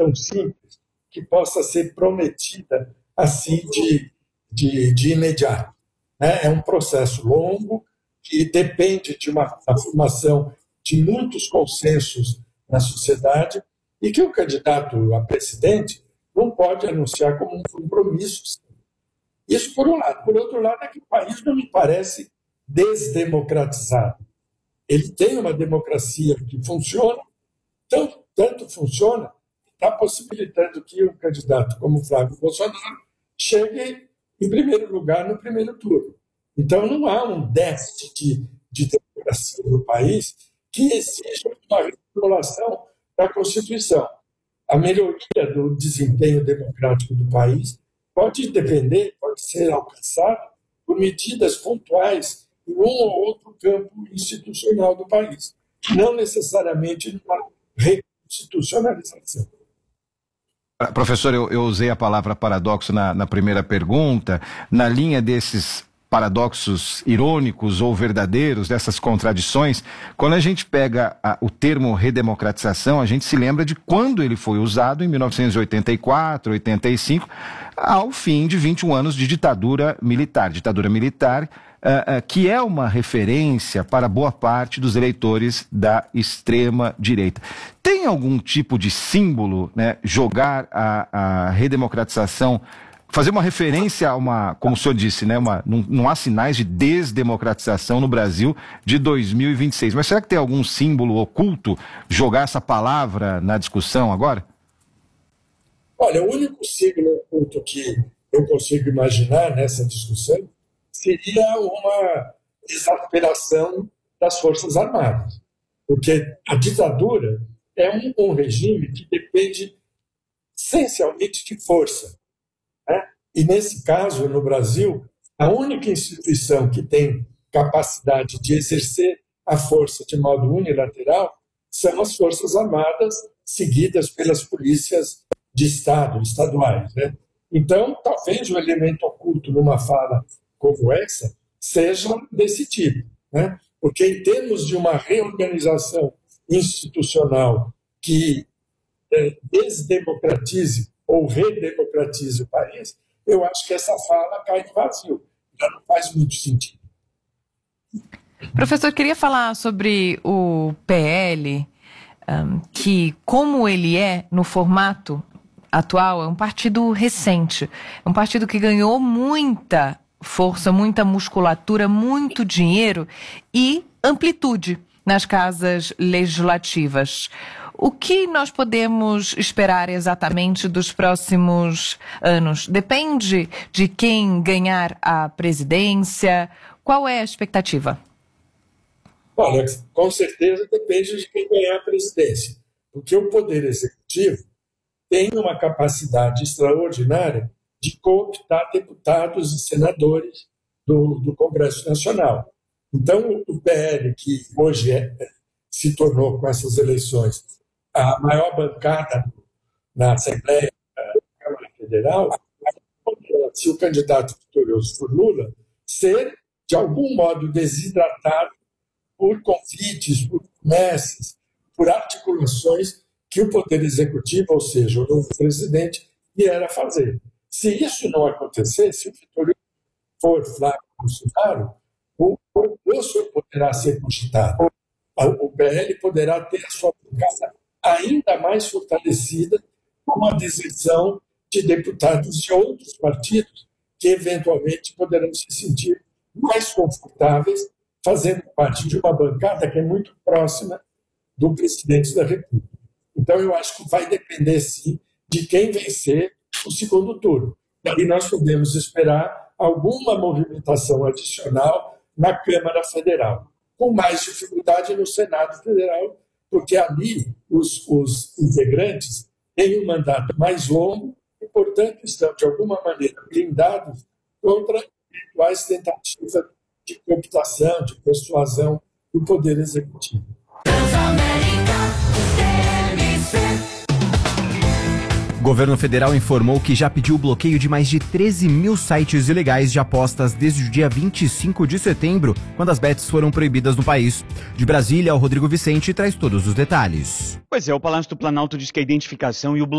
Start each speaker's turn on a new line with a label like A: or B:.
A: tão simples que possa ser prometida assim de imediato, né? É um processo longo que depende da formação de muitos consensos na sociedade e que o candidato a presidente não pode anunciar como um compromisso. Isso por um lado. Por outro lado, é que o país não me parece desdemocratizado. Ele tem uma democracia que funciona, tanto funciona, que está possibilitando que um candidato como Flávio Bolsonaro chegue em primeiro lugar no primeiro turno. Então, não há um déficit de democracia no país que exija uma reformulação da Constituição. A melhoria do desempenho democrático do país pode ser alcançada por medidas pontuais em um ou outro campo institucional do país, não necessariamente numa reconstitucionalização.
B: Professor, eu usei a palavra paradoxo na primeira pergunta, na linha desses paradoxos irônicos ou verdadeiros, dessas contradições. Quando a gente pega o termo redemocratização, a gente se lembra de quando ele foi usado, em 1984, 85, ao fim de 21 anos de ditadura militar. Que é uma referência para boa parte dos eleitores da extrema-direita. Tem algum tipo de símbolo, né, jogar a redemocratização, fazer uma referência a uma, como o senhor disse, né, não há sinais de desdemocratização no Brasil de 2026. Mas será que tem algum símbolo oculto jogar essa palavra na discussão agora?
A: Olha, o único símbolo oculto que eu consigo imaginar nessa discussão seria uma exasperação das Forças Armadas. Porque a ditadura é um regime que depende essencialmente de força. Né? E, nesse caso, no Brasil, a única instituição que tem capacidade de exercer a força de modo unilateral são as Forças Armadas, seguidas pelas polícias de Estado, estaduais. Né? Então, talvez o elemento oculto numa fala como essa seja desse tipo. Né? Porque, em termos de uma reorganização institucional que desdemocratize ou redemocratize o país, eu acho que essa fala cai no vazio. Já não faz muito sentido.
C: Professor, queria falar sobre o PL, que, como ele é no formato atual, é um partido recente, é um partido que ganhou muita força, muita musculatura, muito dinheiro e amplitude nas casas legislativas. O que nós podemos esperar exatamente dos próximos anos? Depende de quem ganhar a presidência? Qual é a expectativa?
A: Olha, com certeza depende de quem ganhar a presidência, porque o Poder Executivo tem uma capacidade extraordinária de cooptar deputados e senadores do Congresso Nacional. Então, o PL, que hoje se tornou, com essas eleições, a maior bancada na Assembleia da Câmara Federal, se o candidato vitorioso for Lula, ser, de algum modo, desidratado por convites, por promessas, por articulações que o Poder Executivo, ou seja, o novo presidente, vier a fazer. Se isso não acontecer, se o vitorioso for Flávio Bolsonaro, o Bolsonaro poderá ser cogitado. O PL poderá ter a sua bancada ainda mais fortalecida com a deserção de deputados de outros partidos que, eventualmente, poderão se sentir mais confortáveis fazendo parte de uma bancada que é muito próxima do presidente da República. Então, eu acho que vai depender, sim, de quem vencer o segundo turno. E nós podemos esperar alguma movimentação adicional na Câmara Federal, com mais dificuldade no Senado Federal, porque ali os integrantes têm um mandato mais longo e, portanto, estão, de alguma maneira, blindados contra eventuais tentativas de cooptação, de persuasão do Poder Executivo.
D: O governo federal informou que já pediu o bloqueio de mais de 13 mil sites ilegais de apostas desde o dia 25 de setembro, quando as bets foram proibidas no país. De Brasília, o Rodrigo Vicente traz todos os detalhes.
E: Pois é, o Palácio do Planalto diz que a identificação e o